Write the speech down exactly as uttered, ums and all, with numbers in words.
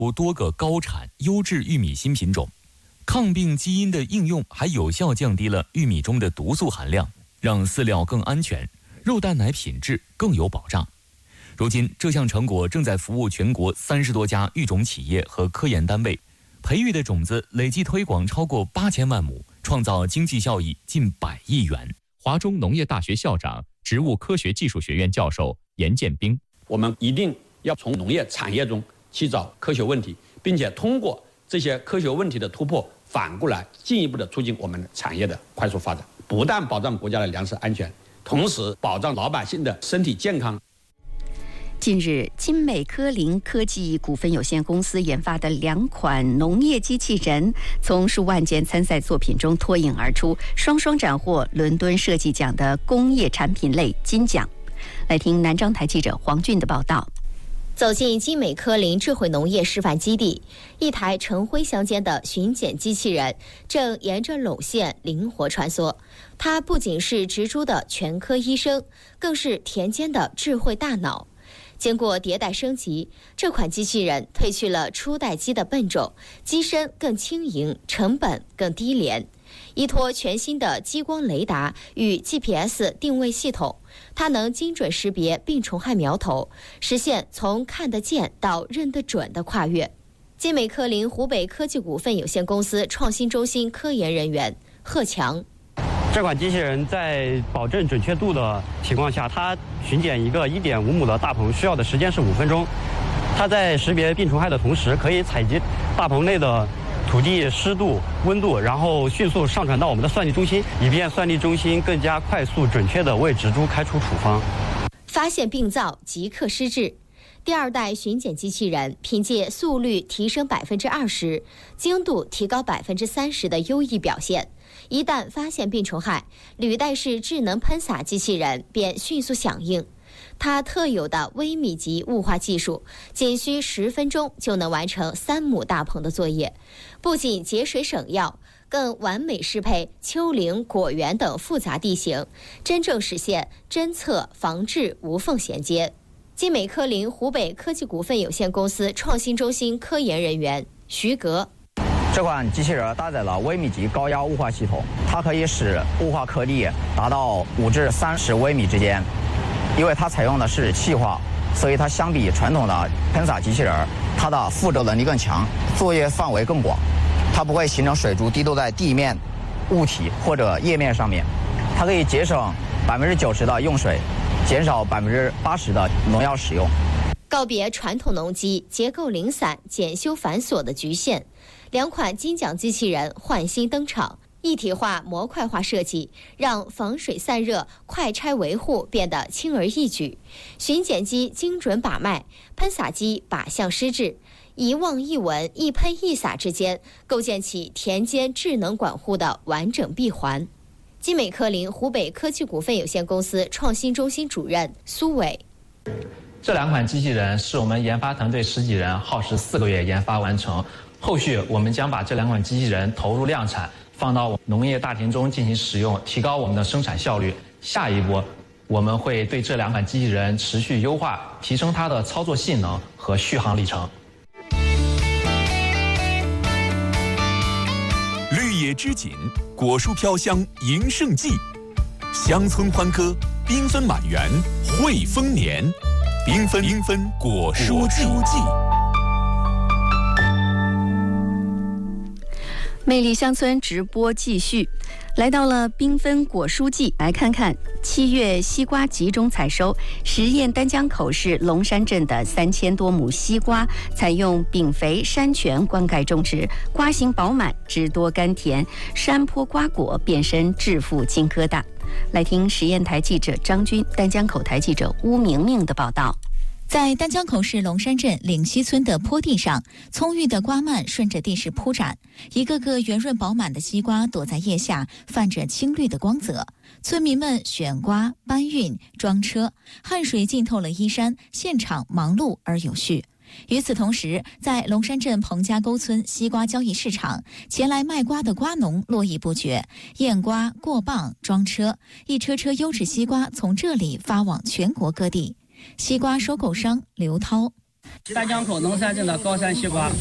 有多个高产优质玉米新品种。抗病基因的应用还有效降低了玉米中的毒素含量，让饲料更安全，肉蛋奶品质更有保障。如今，这项成果正在服务全国三十多家育种企业和科研单位，培育的种子累计推广超过八千万亩，创造经济效益近百亿元。 华中农业大学校长、植物科学技术学院教授严建兵： 我们一定要从农业产业中去找科学问题，并且通过这些科学问题的突破，反过来进一步的促进我们产业的快速发展，不但保障国家的粮食安全，同时保障老百姓的身体健康。 近日，金美科林科技股份有限公司研发的两款农业机器人，从数万件参赛作品中脱颖而出，双双斩获伦敦设计奖的工业产品类金奖。来听南章台记者黄俊的报道。 走进金美科林智慧农业示范基地，一台橙灰相间的巡检机器人正沿着垄线灵活穿梭。它不仅是植株的全科医生，更是田间的智慧大脑。经过迭代升级，这款机器人褪去了初代机的笨重，机身更轻盈，成本更低廉。依托全新的激光雷达与 G P S 定位系统，它能精准识别病虫害苗头，实现从看得见到认得准的跨越。金美科林湖北科技股份有限公司创新中心科研人员贺强： 这款机器人在保证准确度的情况下，它巡检一个 一点五 亩的大棚需要的时间是五分钟。它在识别病虫害的同时，可以采集大棚内的土地湿度、温度，然后迅速上传到我们的算力中心，以便算力中心更加快速、准确地为植株开出处方。 发现病灶，即刻施治。第二代巡检机器人凭借速率提升百分之二十、精度提高百分之三十的优异表现，一旦发现病虫害，履带式智能喷洒机器人便迅速响应。它特有的微米级雾化技术，仅需十分钟就能完成三亩大棚的作业，不仅节水省药，更完美适配丘陵、果园等复杂地形，真正实现侦测、防治无缝衔接。金美科林湖北科技股份有限公司创新中心科研人员徐格： 这款机器人搭载了微米级高压雾化系统，它可以使雾化颗粒达到五至三十微米之间。因为它采用的是气化，所以它相比传统的喷洒机器人，它的负轴能力更强，作业范围更广。它不会形成水珠滴落在地面、物体或者叶面上面。它可以节省百分之九十的用水，减少百分之八十的农药使用。 告别传统农机结构零散、检修繁琐的局限，两款金奖机器人换新登场。一体化、模块化设计，让防水散热、快拆维护变得轻而易举。巡检机精准把脉，喷洒机靶向施治，一望一闻、一喷一洒之间，构建起田间智能管护的完整闭环。金美科林湖北科技股份有限公司创新中心主任苏伟： 这两款机器人是我们研发团队十几人耗时四个月研发完成，后续我们将把这两款机器人投入量产，放到农业大田中进行使用，提高我们的生产效率。下一步，我们会对这两款机器人持续优化，提升它的操作性能和续航里程。 绿野织锦，果蔬飘香迎盛季，乡村欢歌，缤纷满园惠丰年，缤纷缤纷果蔬季。 魅力乡村直播继续，来到了缤纷果蔬季，来看看七月西瓜集中采收。十堰丹江口市龙山镇的三千多亩西瓜，采用丙肥山泉灌溉种植，瓜形饱满，汁多甘甜，山坡瓜果变身致富金疙瘩。来听实验台记者张军、丹江口台记者邬明明的报道。 在丹江口市龙山镇岭西村的坡地上，葱郁的瓜蔓顺着地势铺展，一个个圆润饱满的西瓜躲在叶下，泛着青绿的光泽。村民们选瓜、搬运、装车，汗水浸透了衣衫，现场忙碌而有序。与此同时，在龙山镇彭家沟村西瓜交易市场，前来卖瓜的瓜农络绎不绝，验瓜、过磅、装车，一车车优质西瓜从这里发往全国各地。西瓜收购商刘涛： 丹江口龙山镇的高山西瓜